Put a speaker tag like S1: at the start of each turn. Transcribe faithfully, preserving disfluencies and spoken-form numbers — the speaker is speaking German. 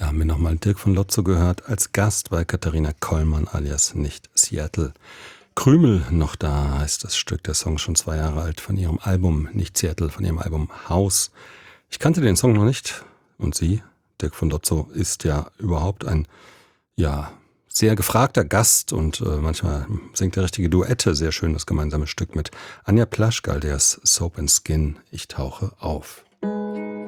S1: haben wir nochmal Dirk von Lotzo gehört, als Gast bei Katharina Kollmann alias Nicht Seattle. Krümel noch da heißt das Stück, der Song schon zwei Jahre alt, von ihrem Album Nicht Seattle, von ihrem Album Haus. Ich kannte den Song noch nicht und sie, Dirk von Lotzo, ist ja überhaupt ein, ja, sehr gefragter Gast und äh, manchmal singt er richtige Duette, sehr schön das gemeinsame Stück mit Anja Plaschkal, der ist Soap and Skin, Ich tauche auf.